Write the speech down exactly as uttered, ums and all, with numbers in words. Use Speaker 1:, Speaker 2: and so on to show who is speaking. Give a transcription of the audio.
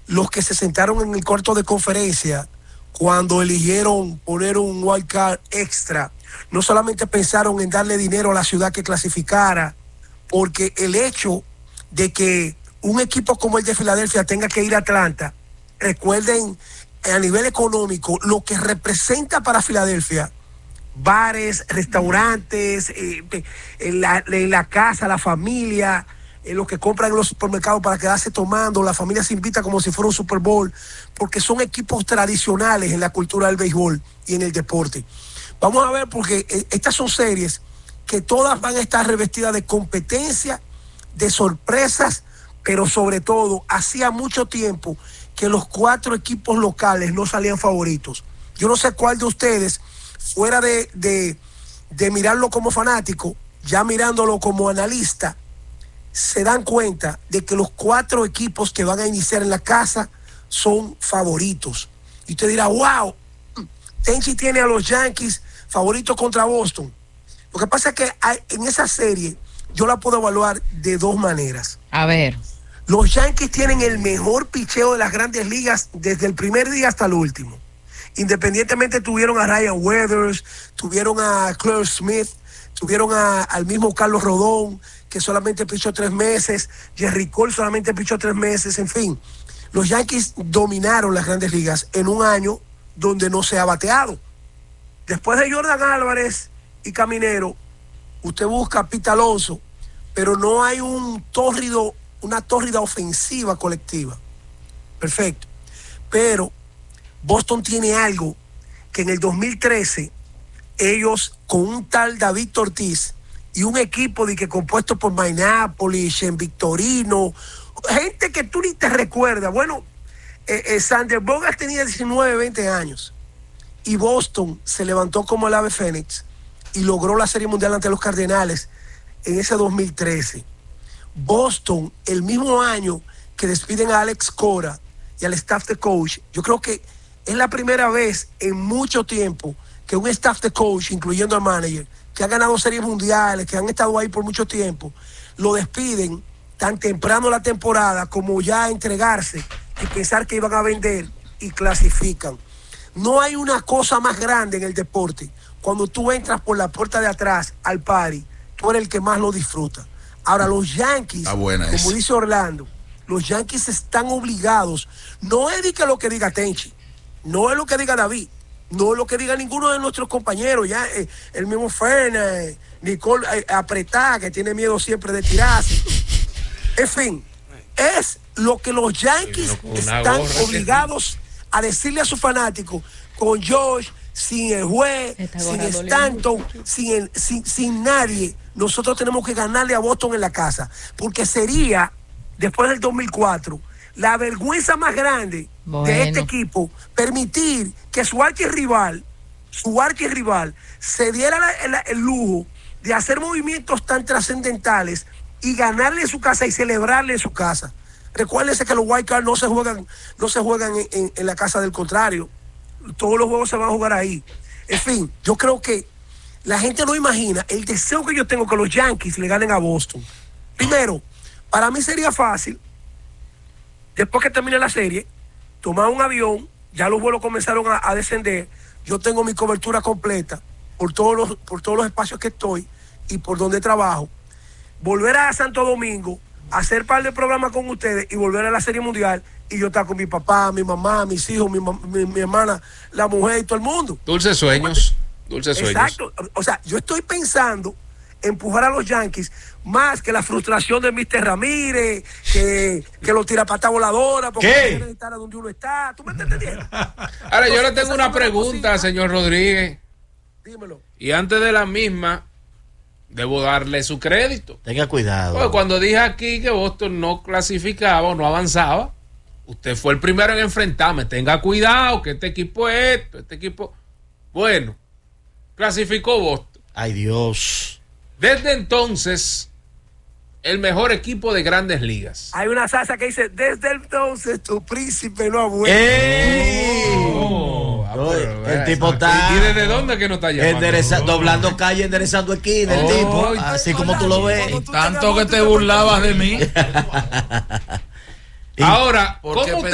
Speaker 1: los que se sentaron en el cuarto de conferencia cuando eligieron poner un wild card extra, no solamente pensaron en darle dinero a la ciudad que clasificara, porque el hecho de que un equipo como el de Filadelfia tenga que ir a Atlanta, recuerden a nivel económico lo que representa para Filadelfia, bares, restaurantes, eh, en, la, en la casa, la familia, eh, los que compran en los supermercados para quedarse tomando, la familia se invita como si fuera un Super Bowl, porque son equipos tradicionales en la cultura del béisbol y en el deporte. Vamos a ver, porque eh, estas son series que todas van a estar revestidas de competencia, de sorpresas, pero sobre todo, hacía mucho tiempo que los cuatro equipos locales no salían favoritos. Yo no sé cuál de ustedes, fuera de, de, de mirarlo como fanático, ya mirándolo como analista, se dan cuenta de que los cuatro equipos que van a iniciar en la casa son favoritos. Y usted dirá, wow, Tenchi tiene a los Yankees favoritos contra Boston. Lo que pasa es que hay, en esa serie yo la puedo evaluar de dos maneras.
Speaker 2: A ver.
Speaker 1: Los Yankees tienen el mejor picheo de las grandes ligas desde el primer día hasta el último. Independientemente tuvieron a Ryan Weathers, tuvieron a Clarke Smith, tuvieron a, al mismo Carlos Rodón, que solamente pichó tres meses, Jerry Cole solamente pichó tres meses, en fin. Los Yankees dominaron las grandes ligas en un año donde no se ha bateado. Después de Jordan Álvarez y Caminero, usted busca a Pete Alonso, pero no hay un tórrido, una tórrida ofensiva colectiva. Perfecto. Pero Boston tiene algo que en el dos mil trece ellos con un tal David Ortiz y un equipo de que compuesto por Minneapolis, Shen Victorino, gente que tú ni te recuerdas. Bueno, eh, eh, Sander Bogarts tenía diecinueve, veinte años y Boston se levantó como el ave fénix y logró la Serie Mundial ante los Cardenales en ese dos mil trece. Boston, el mismo año que despiden a Alex Cora y al staff de coach, yo creo que es la primera vez en mucho tiempo que un staff de coach, incluyendo al manager, que ha ganado series mundiales, que han estado ahí por mucho tiempo, lo despiden tan temprano la temporada como ya a entregarse y pensar que iban a vender y clasifican. No hay una cosa más grande en el deporte. Cuando tú entras por la puerta de atrás al party, tú eres el que más lo disfruta. Ahora los Yankees, como esa. dice Orlando, los Yankees están obligados, no es de que lo que diga Tenchi, no es lo que diga David, no es lo que diga ninguno de nuestros compañeros, ya eh, el mismo Fernández, Nicole eh, Apretá, que tiene miedo siempre de tirarse. En fin, es lo que los Yankees están obligados a decirle a sus fanáticos, con Josh, sin el juez, sin Stanton, sin, el, sin, sin nadie. Nosotros tenemos que ganarle a Boston en la casa, porque sería, después del dos mil cuatro, la vergüenza más grande bueno. de este equipo, permitir que su archirrival, su archirrival, se diera la, la, el lujo de hacer movimientos tan trascendentales y ganarle en su casa y celebrarle en su casa. Recuérdense que los wild cards no se juegan, no se juegan en, en, en la casa del contrario. Todos los juegos se van a jugar ahí. En fin, yo creo que la gente no imagina el deseo que yo tengo que los Yankees le ganen a Boston. Primero, para mí sería fácil, después que termine la serie, tomar un avión, ya los vuelos comenzaron a, a descender, yo tengo mi cobertura completa por todos los, por todos los espacios que estoy y por donde trabajo, volver a Santo Domingo, hacer par de programas con ustedes y volver a la Serie Mundial y yo estar con mi papá, mi mamá, mis hijos, mi, mi, mi hermana, la mujer y todo el mundo.
Speaker 3: Dulces sueños, dulces sueños.
Speaker 1: Exacto, o sea, yo estoy pensando empujar a los Yankees más que la frustración de mister Ramírez, que, que lo tira pata voladora porque no quiere estar donde uno está. ¿Tú me estás entendiendo?
Speaker 3: Ahora, yo le tengo una pregunta, señor Rodríguez.
Speaker 1: Dímelo.
Speaker 3: Y antes de la misma, debo darle su crédito.
Speaker 4: Tenga cuidado.
Speaker 3: Pues cuando dije aquí que Boston no clasificaba o no avanzaba, usted fue el primero en enfrentarme. Tenga cuidado, que este equipo es esto, este equipo... Bueno, clasificó Boston.
Speaker 4: Ay, Dios.
Speaker 3: Desde entonces, el mejor equipo de grandes ligas.
Speaker 1: Hay una salsa que dice, desde entonces tu príncipe no ha vuelto.
Speaker 4: ¡Ey!
Speaker 3: Oh, ah, pero,
Speaker 4: el
Speaker 3: eh,
Speaker 4: tipo está...
Speaker 3: ¿Y desde dónde que no está llamando?
Speaker 4: Endereza, doblando calle, enderezando esquina, el
Speaker 3: oh,
Speaker 4: tipo. Así como tú lo ves.
Speaker 5: Tanto que te burlabas de mí.
Speaker 3: Ahora, ¿cómo